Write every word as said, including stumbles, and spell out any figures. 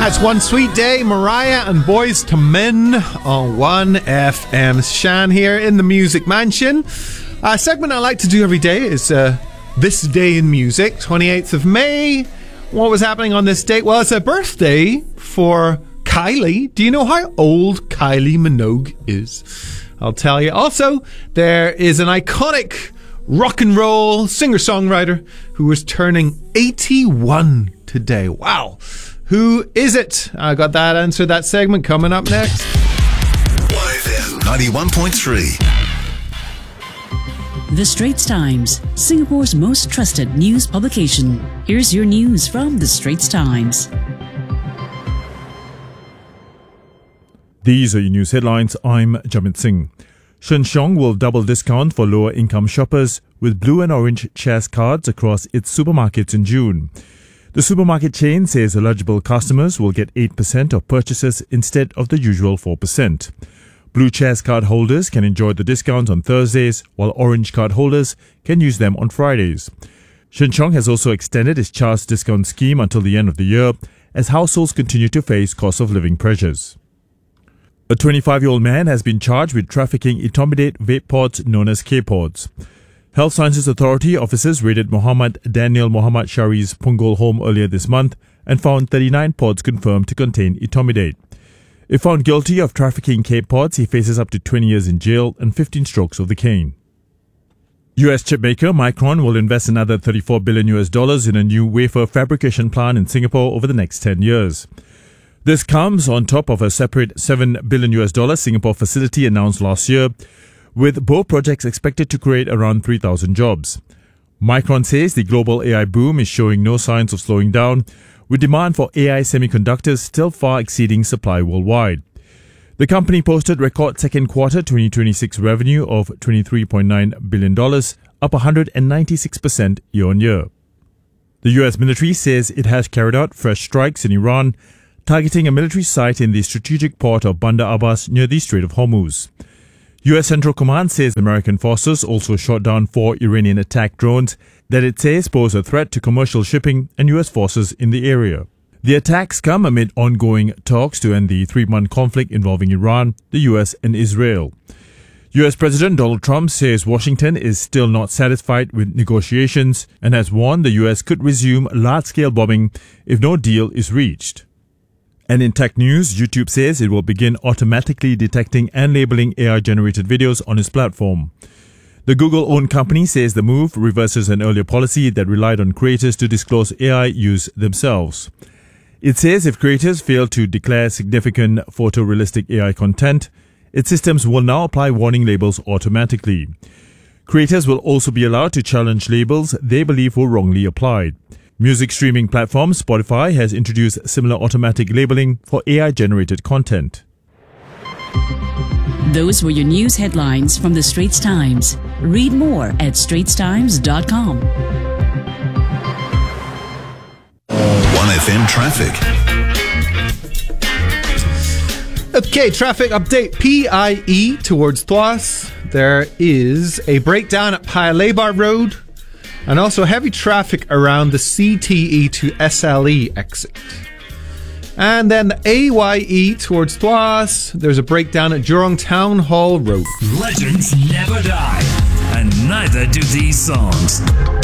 That's One Sweet Day, Mariah and Boys to Men on one F M. Shan here in the Music Mansion. A segment I like to do every day is uh, This Day in Music, twenty-eighth of May. What was happening on this date? Well, it's a birthday for Kylie. Do you know how old Kylie Minogue is? I'll tell you. Also, there is an iconic rock and roll singer-songwriter who is turning eighty-one today. Wow. Who is it? I got that answer, that segment coming up next. one F M ninety-one point three. The Straits Times, Singapore's most trusted news publication. Here's your news from The Straits Times. These are your news headlines. I'm Jamit Singh. Sheng Siong will double discount for lower income shoppers with blue and orange Chas cards across its supermarkets in June. The supermarket chain says eligible customers will get eight percent of purchases instead of the usual four percent. Blue Chas card holders can enjoy the discounts on Thursdays, while orange card holders can use them on Fridays. Sheng Siong has also extended its Chas discount scheme until the end of the year as households continue to face cost of living pressures. A twenty-five-year-old man has been charged with trafficking etomidate vape pods known as K-pods. Health Sciences Authority officers raided Muhammad Daniel Muhammad Shari's Punggol home earlier this month and found thirty-nine pods confirmed to contain etomidate. If found guilty of trafficking K-pods, he faces up to twenty years in jail and fifteen strokes of the cane. U S chipmaker Micron will invest another thirty-four billion U S dollars in a new wafer fabrication plant in Singapore over the next ten years. This comes on top of a separate seven billion U S dollars Singapore facility announced last year, with both projects expected to create around three thousand jobs. Micron says the global A I boom is showing no signs of slowing down, with demand for A I semiconductors still far exceeding supply worldwide. The company posted record second quarter twenty twenty-six revenue of twenty-three point nine billion dollars, up one hundred ninety-six percent year-on-year. The U S military says it has carried out fresh strikes in Iran, targeting a military site in the strategic port of Bandar Abbas near the Strait of Hormuz. U S Central Command says American forces also shot down four Iranian attack drones that it says pose a threat to commercial shipping and U S forces in the area. The attacks come amid ongoing talks to end the three-month conflict involving Iran, the U S and Israel. U S President Donald Trump says Washington is still not satisfied with negotiations and has warned the U S could resume large-scale bombing if no deal is reached. And in tech news, YouTube says it will begin automatically detecting and labeling A I-generated videos on its platform. The Google-owned company says the move reverses an earlier policy that relied on creators to disclose A I use themselves. It says if creators fail to declare significant photorealistic A I content, its systems will now apply warning labels automatically. Creators will also be allowed to challenge labels they believe were wrongly applied. Music streaming platform Spotify has introduced similar automatic labeling for A I-generated content. Those were your news headlines from The Straits Times. Read more at straits times dot com. one F M traffic. Okay, traffic update. P I E towards Tuas. There is a breakdown at Paya Lebar Road. And also heavy traffic around the C T E to S L E exit. And then the A Y E towards Tuas. There's a breakdown at Jurong Town Hall Road. Legends never die, and neither do these songs.